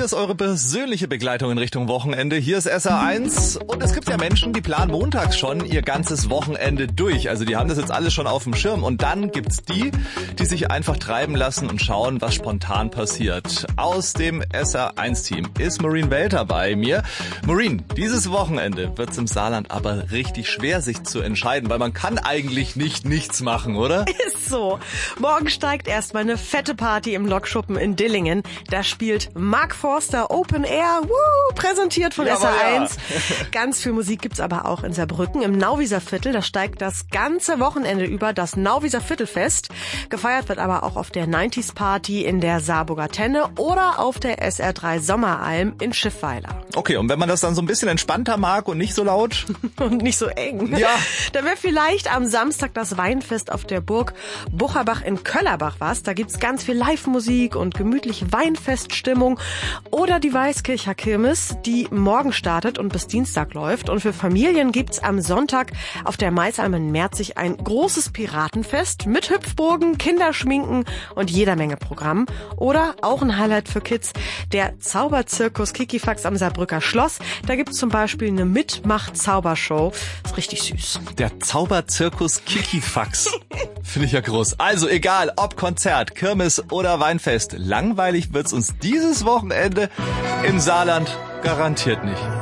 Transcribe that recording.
Hier ist eure persönliche Begleitung in Richtung Wochenende. Hier ist SR1 und es gibt ja Menschen, die planen montags schon ihr ganzes Wochenende durch. Also die haben das jetzt alles schon auf dem Schirm und dann gibt's die sich einfach treiben lassen und schauen, was spontan passiert. Aus dem SR1-Team ist Maureen Welter bei mir. Maureen, dieses Wochenende wird's im Saarland aber richtig schwer, sich zu entscheiden, weil man kann eigentlich nicht nichts machen, oder? Ist so. Morgen steigt erstmal eine fette Party im Lokschuppen in Dillingen. Da spielt Mark Forster Open Air, präsentiert von SR1. Ja. Ganz viel Musik gibt's aber auch in Saarbrücken im Nauwieser Viertel. Da steigt das ganze Wochenende über das Nauwieser Viertelfest. Gefeiert wird aber auch auf der 90s Party in der Saarburger Tenne oder auf der SR3 Sommeralm in Schiffweiler. Okay, und wenn man das dann so ein bisschen entspannter mag und nicht so laut? Und nicht so eng. Ja. Da wäre vielleicht am Samstag das Weinfest auf der Burg Bucherbach in Köllerbach was. Da gibt's ganz viel Live-Musik und gemütliche Weinfeststimmung. Oder die Weißkircher Kirmes, die morgen startet und bis Dienstag läuft. Und für Familien gibt's am Sonntag auf der Maisalm in Merzig ein großes Piratenfest mit Hüpfburgen, Kinderschminken und jeder Menge Programm. Oder auch ein Highlight für Kids, der Zauberzirkus Kikifax am Saarbrücker Schloss. Da gibt's zum Beispiel eine Mitmach-Zaubershow. Ist richtig süß. Der Zauberzirkus Kikifax. Finde ich ja groß. Also egal, ob Konzert, Kirmes oder Weinfest, langweilig wird's uns dieses Wochenende im Saarland garantiert nicht.